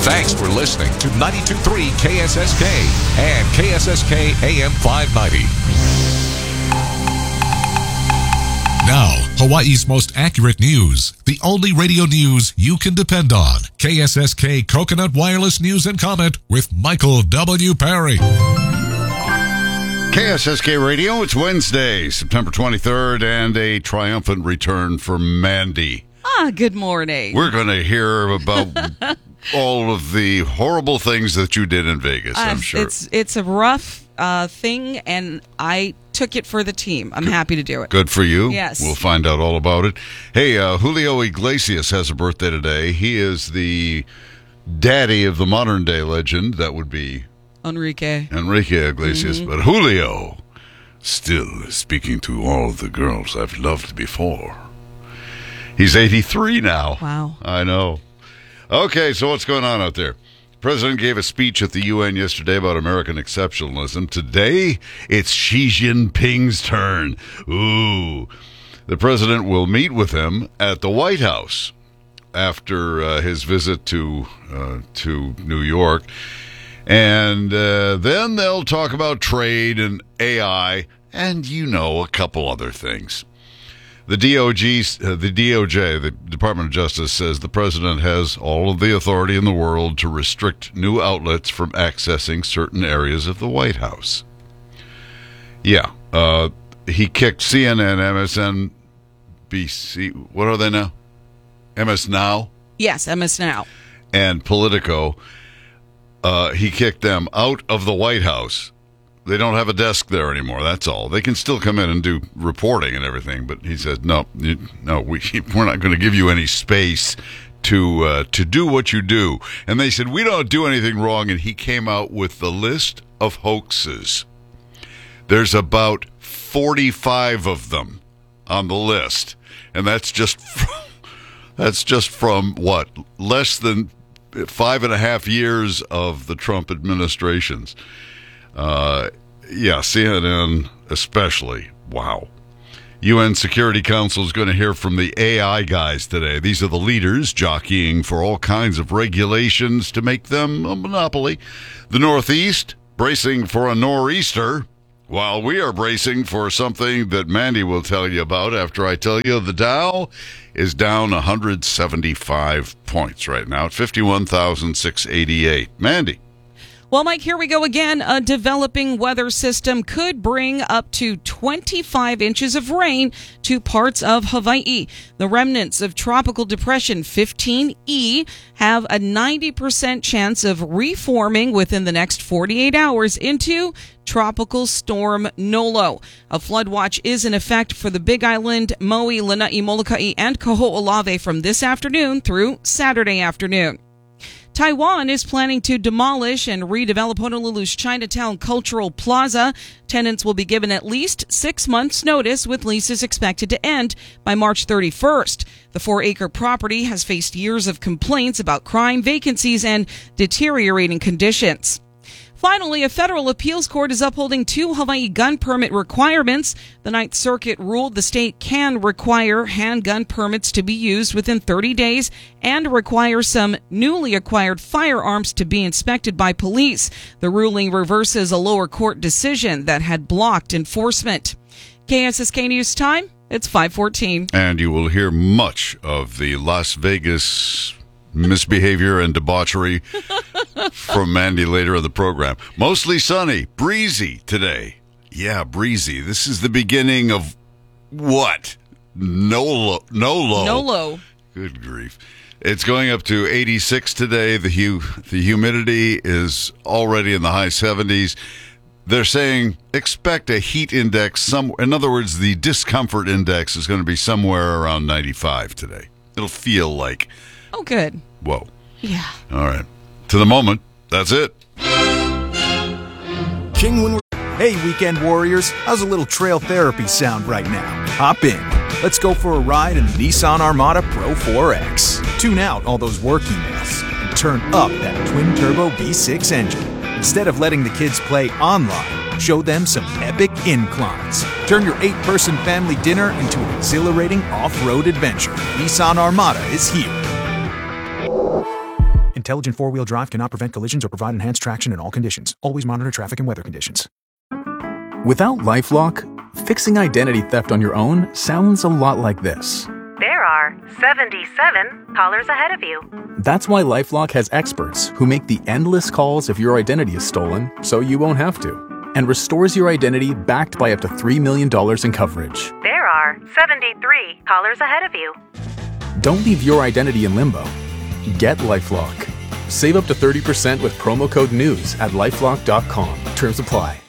Thanks for listening to 92.3 KSSK and KSSK AM 590. Now, Hawaii's most accurate news. The only radio news you can depend on. KSSK Coconut Wireless News and Comment with Michael W. Perry. KSSK Radio, it's Wednesday, September 23rd, and a triumphant return for Mandy. Good morning. We're going to hear about all of the horrible things that you did in Vegas, I'm sure. It's a rough thing, and I took it for the team. I'm happy to do it. Good for you. Yes. We'll find out all about it. Hey, Julio Iglesias has a birthday today. He is the daddy of the modern-day legend. That would be Enrique Iglesias. Mm-hmm. But Julio, still speaking to all the girls I've loved before. He's 83 now. Wow. I know. Okay, so what's going on out there? The president gave a speech at the UN yesterday about American exceptionalism. Today, it's Xi Jinping's turn. Ooh. The president will meet with him at the White House after his visit to New York. And then they'll talk about trade and AI and, a couple other things. The DOJ, the Department of Justice, says the president has all of the authority in the world to restrict new outlets from accessing certain areas of the White House. Yeah, he kicked CNN, MSNBC, what are they now? MS Now? Yes, MS Now. And Politico. He kicked them out of the White House. They don't have a desk there anymore, that's all. They can still come in and do reporting and everything, but he said, no, we're not going to give you any space to do what you do. And they said, we don't do anything wrong, and he came out with the list of hoaxes. There's about 45 of them on the list, and that's just from what? Less than 5.5 years of the Trump administrations. CNN especially. Wow. UN Security Council is going to hear from the AI guys today. These are the leaders jockeying for all kinds of regulations to make them a monopoly. The Northeast bracing for a nor'easter, while we are bracing for something that Mandy will tell you about after I tell you the Dow is down 175 points right now at 51,688. Mandy. Well, Mike, here we go again. A developing weather system could bring up to 25 inches of rain to parts of Hawaii. The remnants of Tropical Depression 15E have a 90% chance of reforming within the next 48 hours into Tropical Storm Nolo. A flood watch is in effect for the Big Island, Maui, Lanai, Molokai, and Kaho'olawe from this afternoon through Saturday afternoon. Taiwan is planning to demolish and redevelop Honolulu's Chinatown Cultural Plaza. Tenants will be given at least 6 months' notice, with leases expected to end by March 31st. The 4-acre property has faced years of complaints about crime, vacancies, and deteriorating conditions. Finally, a federal appeals court is upholding 2 Hawaii gun permit requirements. The Ninth Circuit ruled the state can require handgun permits to be used within 30 days and require some newly acquired firearms to be inspected by police. The ruling reverses a lower court decision that had blocked enforcement. KSSK News Time, it's 5:14. And you will hear much of the Las Vegas misbehavior and debauchery from Mandy later in the program. Mostly sunny, breezy today. Yeah, breezy. This is the beginning of what? No low. Good grief. It's going up to 86 today. The humidity is already in the high 70s. They're saying expect a heat index in other words, the discomfort index is going to be somewhere around 95 today. It'll feel like. Oh, good. Whoa. Yeah. All right. To the moment, that's it. Hey, weekend warriors. How's a little trail therapy sound right now? Hop in. Let's go for a ride in the Nissan Armada Pro 4X. Tune out all those work emails and turn up that twin-turbo V6 engine. Instead of letting the kids play online, show them some epic inclines. Turn your 8-person family dinner into an exhilarating off-road adventure. Nissan Armada is here. Intelligent four-wheel drive cannot prevent collisions or provide enhanced traction in all conditions. Always monitor traffic and weather conditions. Without LifeLock, fixing identity theft on your own sounds a lot like this. There are 77 callers ahead of you. That's why LifeLock has experts who make the endless calls if your identity is stolen so you won't have to, and restores your identity backed by up to $3 million in coverage. There are 73 callers ahead of you. Don't leave your identity in limbo. Get LifeLock. Save up to 30% with promo code NEWS at LifeLock.com. Terms apply.